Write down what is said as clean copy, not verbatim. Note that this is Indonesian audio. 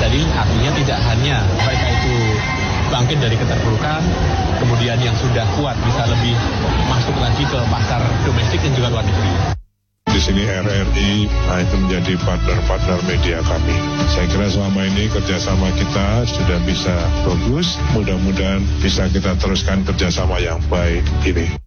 Jadi artinya tidak hanya mereka itu bangkit dari keterpurukan, kemudian yang sudah kuat bisa lebih masuk lagi ke pasar domestik dan juga luar negeri. Di sini RRI itu menjadi partner-partner media kami. Saya kira selama ini kerjasama kita sudah bisa bagus. Mudah-mudahan bisa kita teruskan kerjasama yang baik ini.